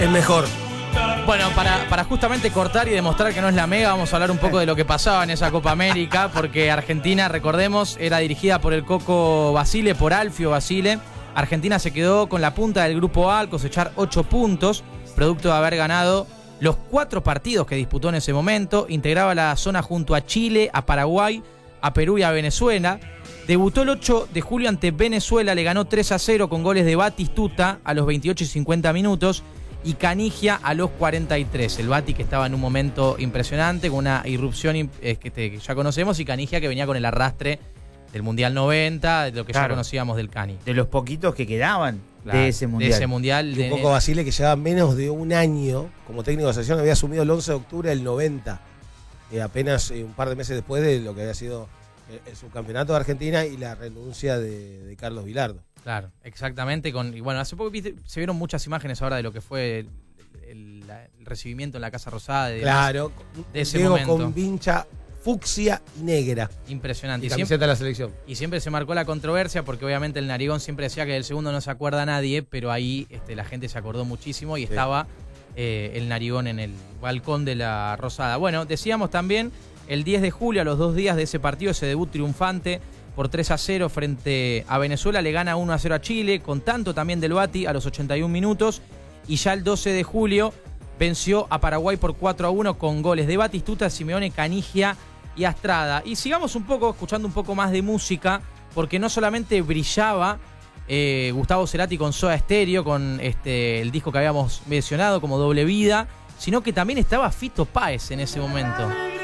es mejor. Bueno, para justamente cortar y demostrar que no es la mega, vamos a hablar un poco de lo que pasaba en esa Copa América, porque Argentina, recordemos, era dirigida por el Coco Basile, por Alfio Basile. Argentina se quedó con la punta del grupo A al cosechar 8 puntos, producto de haber ganado los 4 partidos que disputó en ese momento. Integraba la zona junto a Chile, a Paraguay, a Perú y a Venezuela. Debutó el 8 de julio ante Venezuela, le ganó 3-0 con goles de Batistuta a los 28 y 50 minutos y Canigia a los 43. El Bati que estaba en un momento impresionante, con una irrupción que ya conocemos, y Canigia que venía con el arrastre del Mundial 90, de lo que ya conocíamos del Cani. De los poquitos que quedaban de ese Mundial. Y un poco Basile, que llevaba menos de un año como técnico de selección, había asumido el 11 de octubre del 90. Apenas un par de meses después de lo que había sido el subcampeonato de Argentina y la renuncia de Carlos Vilardo. Claro, exactamente. Y bueno, hace poco se vieron muchas imágenes ahora de lo que fue el recibimiento en la Casa Rosada. De ese Diego momento. Con vincha fucsia y negra. Impresionante. Y camiseta de la selección. Y siempre se marcó la controversia porque obviamente el Narigón siempre decía que del segundo no se acuerda a nadie, pero ahí la gente se acordó muchísimo y estaba el Narigón en el balcón de la Rosada. Bueno, decíamos también, el 10 de julio, a los 2 días de ese partido, ese debut triunfante por 3-0 frente a Venezuela, le gana 1-0 a Chile, con tanto también del Bati a los 81 minutos, y ya el 12 de julio venció a Paraguay por 4-1 con goles de Batistuta, Simeone, Canigia y Astrada. Y sigamos un poco, escuchando un poco más de música, porque no solamente brillaba Gustavo Cerati con Soda Stereo, con el disco que habíamos mencionado como Doble Vida, sino que también estaba Fito Páez en ese momento.